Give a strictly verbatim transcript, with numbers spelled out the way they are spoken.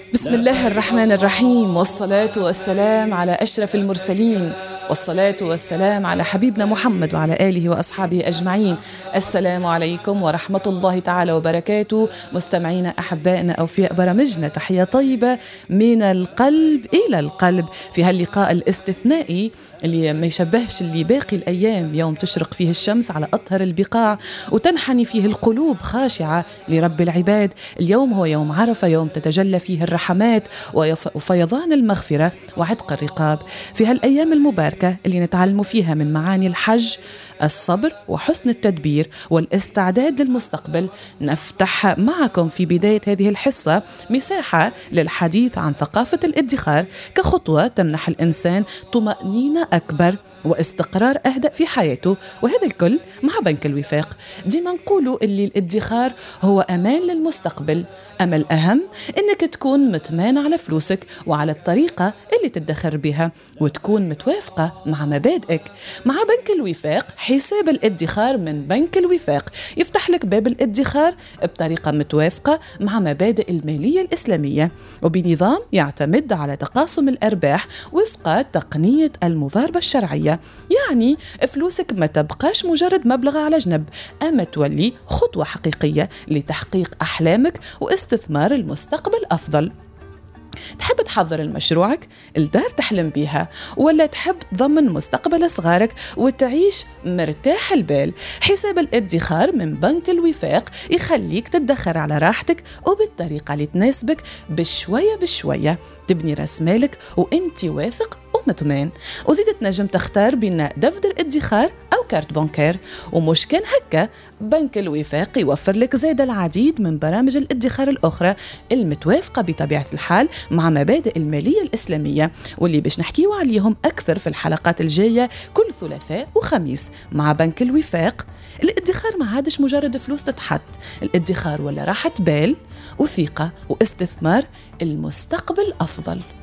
بسم الله الرحمن الرحيم، والصلاة والسلام على أشرف المرسلين، والصلاة والسلام على حبيبنا محمد وعلى آله وأصحابه أجمعين. السلام عليكم ورحمة الله تعالى وبركاته. مستمعينا أحبائنا أوفياء برامجنا، تحية طيبة من القلب إلى القلب في هاللقاء الاستثنائي اللي ما يشبهش اللي باقي الأيام، يوم تشرق فيه الشمس على أطهر البقاع وتنحني فيه القلوب خاشعة لرب العباد. اليوم هو يوم عرفة، يوم تتجلى فيه الرحمات وفيضان المغفرة وعتق الرقاب. في هالأيام المباركة اللي نتعلم فيها من معاني الحج الصبر وحسن التدبير والاستعداد للمستقبل، نفتح معكم في بداية هذه الحصة مساحة للحديث عن ثقافة الادخار كخطوة تمنح الإنسان طمأنينة أكبر واستقرار أهدأ في حياته، وهذا الكل مع بنك الوفاق. ديما نقولوا اللي الادخار هو أمان للمستقبل، أما الأهم إنك تكون متمان على فلوسك وعلى الطريقة اللي تدخر بها وتكون متوافقة مع مبادئك. مع بنك الوفاق حساب الادخار من بنك الوفاق يفتح لك باب الادخار بطريقة متوافقة مع مبادئ المالية الإسلامية وبنظام يعتمد على تقاسم الأرباح وفق تقنية المضاربة الشرعية. يعني فلوسك ما تبقاش مجرد مبلغ على جنب، أما تولي خطوة حقيقية لتحقيق أحلامك واستثمار المستقبل أفضل. تحب تحضر المشروعك، الدار تحلم بيها، ولا تحب تضمن مستقبل صغارك وتعيش مرتاح البال؟ حساب الادخار من بنك الوفاق يخليك تدخر على راحتك وبالطريقة اللي تناسبك، بشوية بشوية تبني راس مالك وانت واثق ومطمئن. وزيد تنجم تختار بين دفتر ادخار أو كارت بانكير، ومش كان هكا بنك الوفاق يوفر لك زاد العديد من برامج الادخار الأخرى المتوافقة بطبيعة الحال مع مبادئ المالية الإسلامية، واللي باش نحكيو عليهم أكثر في الحلقات الجاية كل ثلاثاء وخميس. مع بنك الوفاق الادخار ما عادش مجرد فلوس تتحط، الادخار ولا راحة بال وثقة واستثمار المستقبل أفضل.